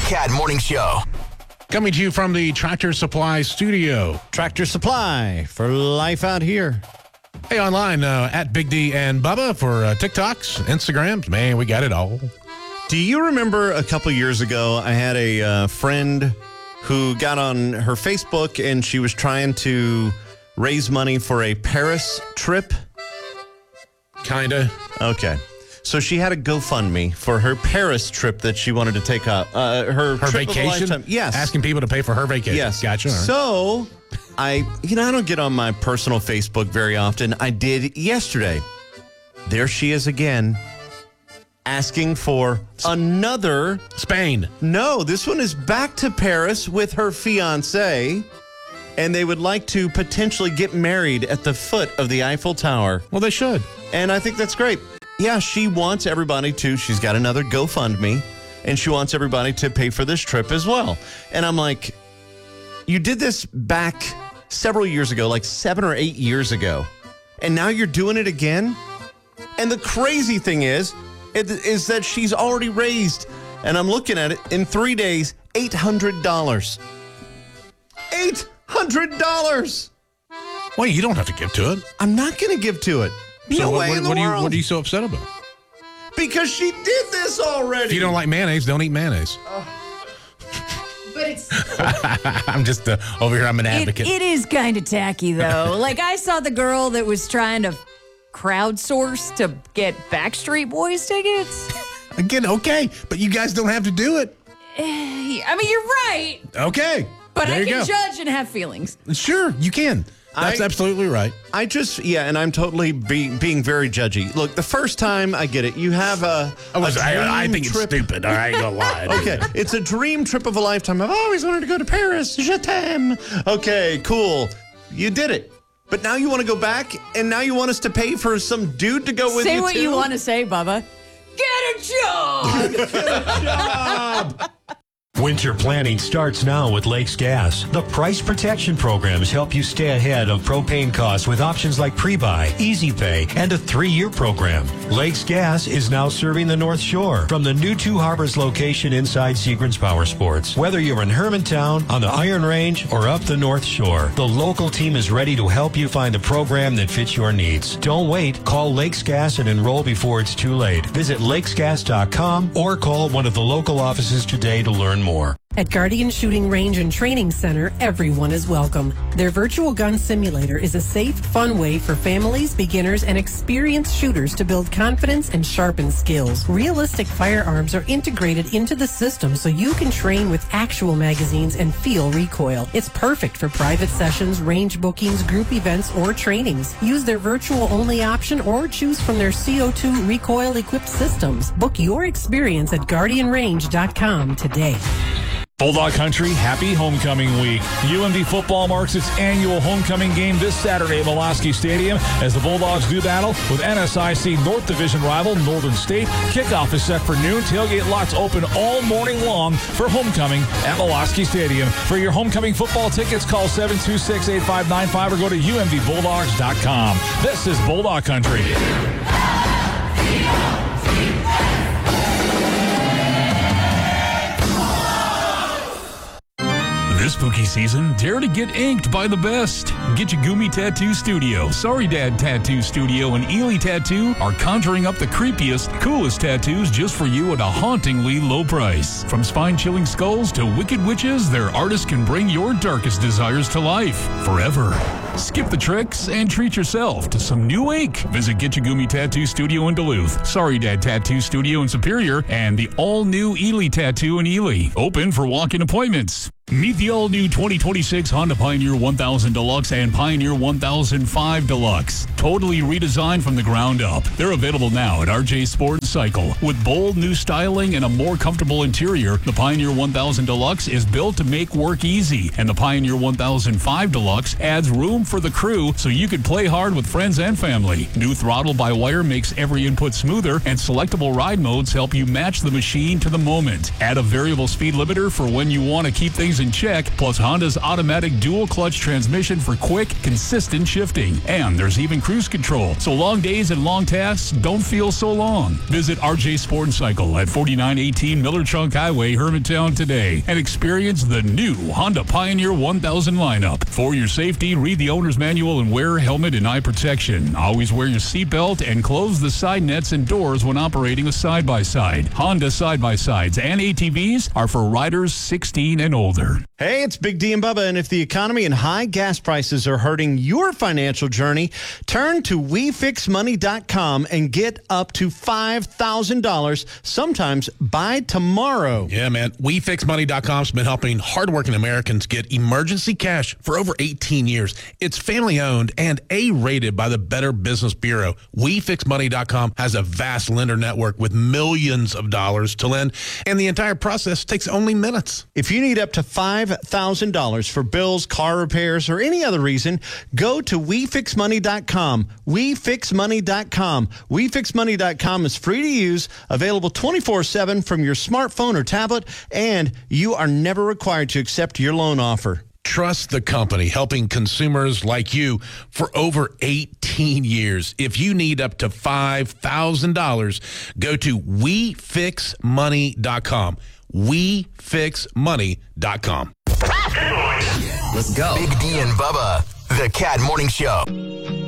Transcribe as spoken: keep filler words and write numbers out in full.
Cat Morning Show. Coming to you from the Tractor Supply studio. Tractor Supply for life out here. Hey, online uh, at Big D and Bubba for uh, TikToks, Instagrams. Man, we got it all. Do you remember a couple years ago, I had a uh, friend who got on her Facebook and she was trying to raise money for a Paris trip? Kinda. Okay. So she had a GoFundMe for her Paris trip that she wanted to take up. Uh, her Her trip of a vacation? lifetime. Yes. Asking people to pay for her vacation. Yes. Gotcha. All right. So I, you know, I don't get on my personal Facebook very often. I did yesterday. There she is again, asking for another. Spain. No, this one is back to Paris with her fiance, and they would like to potentially get married at the foot of the Eiffel Tower. Well, they should. And I think that's great. Yeah, she wants everybody to, she's got another GoFundMe, and she wants everybody to pay for this trip as well. And I'm like, you did this back several years ago, like seven or eight years ago, and now you're doing it again? And the crazy thing is, is that she's already raised, and I'm looking at it, in three days, eight hundred dollars. eight hundred dollars! Well, you don't have to give to it. I'm not going to give to it. So No what, way what, in the what, are you, world. what are you so upset about? Because she did this already. If you don't like mayonnaise, don't eat mayonnaise. But it's I'm just uh, over here, I'm an it, advocate. it is kind of tacky, though. Like, I saw the girl that was trying to crowdsource to get Backstreet Boys tickets. Again, okay, but you guys don't have to do it. I mean, you're right, Okay. but there I you can go. judge and have feelings. Sure, you can. That's I- absolutely right. I just, yeah, and I'm totally be, being very judgy. Look, the first time, I get it. You have a, I, was, a I, I dream think it's trip. stupid. I ain't gonna lie. Okay, it's a dream trip of a lifetime. I've always wanted to go to Paris. Je t'aime. Okay, cool. You did it. But now you want to go back, and now you want us to pay for some dude to go with Say you, what too? you want to say, Bubba. Get a job! Winter planning starts now with Lakes Gas. The price protection programs help you stay ahead of propane costs with options like pre-buy, easy pay, and a three-year program. Lakes Gas is now serving the North Shore from the new Two Harbors location inside Seagrams Power Sports. Whether you're in Hermantown, on the Iron Range, or up the North Shore, the local team is ready to help you find a program that fits your needs. Don't wait. Call Lakes Gas and enroll before it's too late. Visit lakes gas dot com or call one of the local offices today to learn more. At Guardian Shooting Range and Training Center, everyone is welcome. Their virtual gun simulator is a safe, fun way for families, beginners, and experienced shooters to build confidence and sharpen skills. Realistic firearms are integrated into the system so you can train with actual magazines and feel recoil. It's perfect for private sessions, range bookings, group events, or trainings. Use their virtual-only option or choose from their C O two recoil-equipped systems. Book your experience at guardian range dot com today. Bulldog Country, happy homecoming week. U M D football marks its annual homecoming game this Saturday at Molosky Stadium as the Bulldogs do battle with N S I C North Division rival Northern State. Kickoff is set for noon. Tailgate lots open all morning long for homecoming at Molosky Stadium. For your homecoming football tickets, call seven two six, eight five nine five or go to U M D bulldogs dot com. This is Bulldog Country. This spooky season, dare to get inked by the best. Get your Gumi Tattoo Studio, Sorry Dad Tattoo Studio, and Ely Tattoo are conjuring up the creepiest, coolest tattoos just for you at a hauntingly low price. From spine-chilling skulls to wicked witches, their artists can bring your darkest desires to life forever. Skip the tricks and treat yourself to some new ink. Visit Get Your Gumi Tattoo Studio in Duluth, Sorry Dad Tattoo Studio in Superior, and the all-new Ely Tattoo in Ely. Open for walk-in appointments. Meet the all-new twenty twenty-six Honda Pioneer one thousand Deluxe and Pioneer one thousand five Deluxe. Totally redesigned from the ground up. They're available now at R J Sport Cycle. With bold new styling and a more comfortable interior, the Pioneer one thousand Deluxe is built to make work easy, and the Pioneer one thousand five Deluxe adds room for the crew so you can play hard with friends and family. New throttle-by-wire makes every input smoother, and selectable ride modes help you match the machine to the moment. Add a variable speed limiter for when you want to keep things tires in check, plus Honda's automatic dual-clutch transmission for quick, consistent shifting. And there's even cruise control, so long days and long tasks don't feel so long. Visit R J Sport and Cycle at forty-nine eighteen Miller Trunk Highway, Hermantown today and experience the new Honda Pioneer one thousand lineup. For your safety, read the owner's manual and wear helmet and eye protection. Always wear your seatbelt and close the side nets and doors when operating a side-by-side. Honda side-by-sides and A T Vs are for riders sixteen and older. Hey, it's Big D and Bubba, and if the economy and high gas prices are hurting your financial journey, turn to we fix money dot com and get up to five thousand dollars, sometimes by tomorrow. Yeah, man. we fix money dot com's been helping hardworking Americans get emergency cash for over eighteen years. It's family-owned and A-rated by the Better Business Bureau. we fix money dot com has a vast lender network with millions of dollars to lend, and the entire process takes only minutes. If you need up to five thousand dollars for bills, car repairs, or any other reason, go to we fix money dot com. we fix money dot com. we fix money dot com is free to use, available twenty-four seven from your smartphone or tablet, and you are never required to accept your loan offer. Trust the company helping consumers like you for over eighteen years. If you need up to five thousand dollars, go to we fix money dot com. we fix money dot com. Let's go. Big D and Bubba, the Cat Morning Show.